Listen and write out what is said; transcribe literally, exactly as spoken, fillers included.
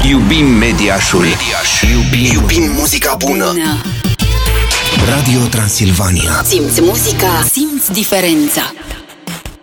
Iubim Mediașul. Mediaș. Iubim, Iubim muzica bună. Radio Transilvania. Simți muzica, simți diferența.